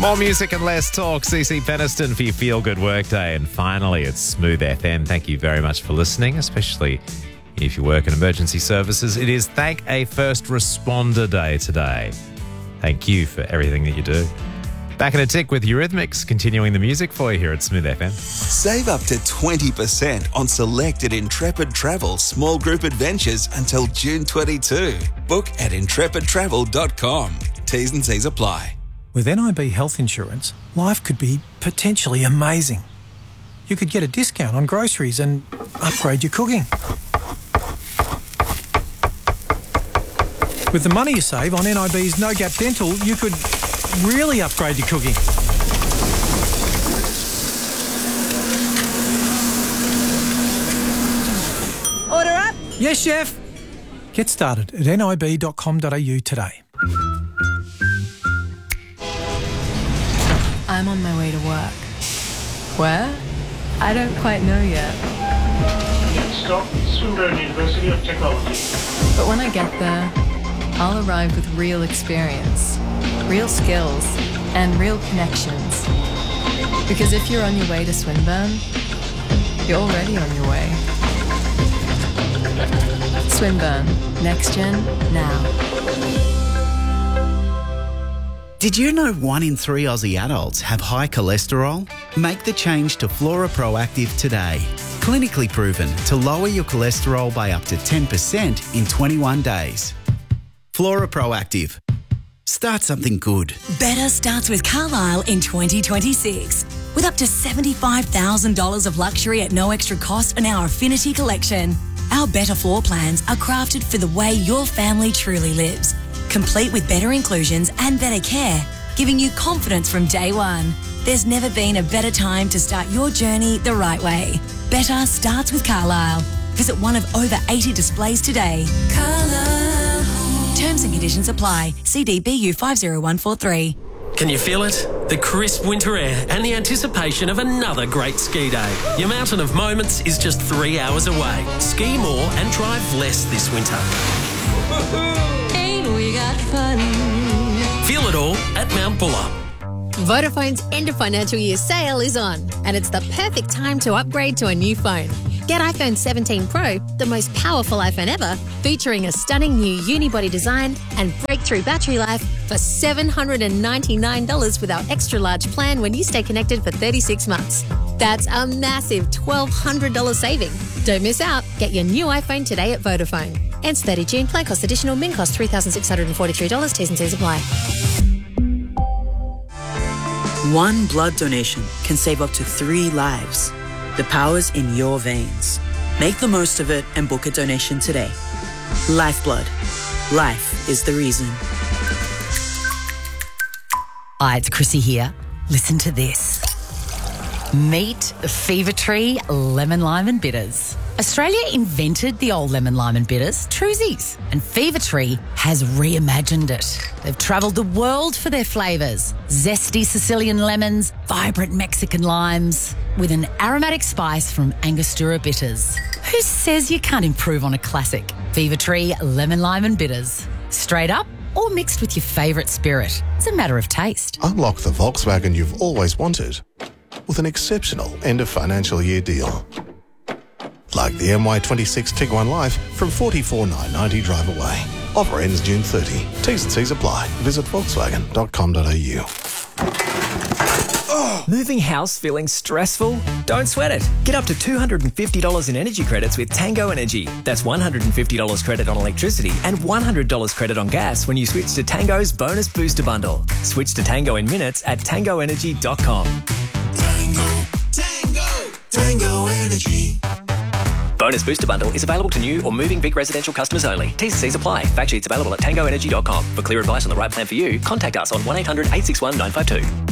More music and less talk. CC Peniston for your feel-good workday. And finally, it's Smooth FM. Thank you very much for listening, especially if you work in emergency services. It is Thank a First Responder Day today. Thank you for everything that you do. Back in a tick with Eurythmics, continuing the music for you here at Smooth FM. Save up to 20% on selected Intrepid Travel small group adventures until June 22. Book at intrepidtravel.com. T's and C's apply. With NIB Health Insurance, life could be potentially amazing. You could get a discount on groceries and upgrade your cooking. With the money you save on NIB's No Gap Dental, you could really upgrade your cooking. Order up. Yes, chef. Get started at nib.com.au today. I'm on my way to work. Where? I don't quite know yet. Stop, Swinburne University of Technology. But when I get there, I'll arrive with real experience, real skills, and real connections. Because if you're on your way to Swinburne, you're already on your way. Swinburne. Next Gen, now. Did you know 1 in 3 Aussie adults have high cholesterol? Make the change to Flora Proactive today. Clinically proven to lower your cholesterol by up to 10% in 21 days. Flora Proactive. Start something good. Better starts with Carlisle in 2026. With up to $75,000 of luxury at no extra cost in our Affinity collection. Our better floor plans are crafted for the way your family truly lives. Complete with better inclusions and better care, giving you confidence from day one. There's never been a better time to start your journey the right way. Better starts with Carlisle. Visit one of over 80 displays today. Carlisle. Terms and conditions apply. CDBU 50143. Can you feel it? The crisp winter air and the anticipation of another great ski day. Your Mountain of Moments is just 3 hours away. Ski more and drive less this winter. We got fun. Feel it all at Mount Buller. Vodafone's end of financial year sale is on, and it's the perfect time to upgrade to a new phone. Get iPhone 17 Pro, the most powerful iPhone ever, featuring a stunning new unibody design and breakthrough battery life for $799 with our extra large plan when you stay connected for 36 months. That's a massive $1,200 saving. Don't miss out. Get your new iPhone today at Vodafone. Ends 30 June. Plan cost additional. Min cost $3,643. T's and C's apply. One blood donation can save up to 3 lives. The power's in your veins. Make the most of it and book a donation today. Lifeblood. Life is the reason. Hi, it's Chrissy here. Listen to this. Meet Fever Tree Lemon Lime and Bitters. Australia invented the old lemon lime and bitters, Truzies, and Fever Tree has reimagined it. They've travelled the world for their flavours. Zesty Sicilian lemons, vibrant Mexican limes, with an aromatic spice from Angostura bitters. Who says you can't improve on a classic? Fever Tree Lemon Lime and Bitters. Straight up or mixed with your favourite spirit. It's a matter of taste. Unlock the Volkswagen you've always wanted with an exceptional end of financial year deal. Like the MY26 Tiguan Life from $44,990 drive away. Offer ends June 30. T's and C's apply. Visit volkswagen.com.au. Moving house feeling stressful? Don't sweat it. Get up to $250 in energy credits with Tango Energy. That's $150 credit on electricity and $100 credit on gas when you switch to Tango's Bonus Booster Bundle. Switch to Tango in minutes at tangoenergy.com. Tango Energy. Bonus Booster Bundle is available to new or moving Vic residential customers only. T's and C's apply. Fact sheets available at tangoenergy.com. For clear advice on the right plan for you, contact us on 1800 861 952.